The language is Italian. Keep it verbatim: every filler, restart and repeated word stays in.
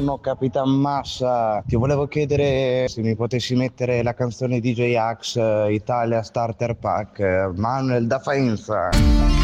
buongiorno Capitan Massa, ti volevo chiedere se mi potessi mettere la canzone D J Axe eh, Italia Starter Pack, eh, Manuel da Faenza.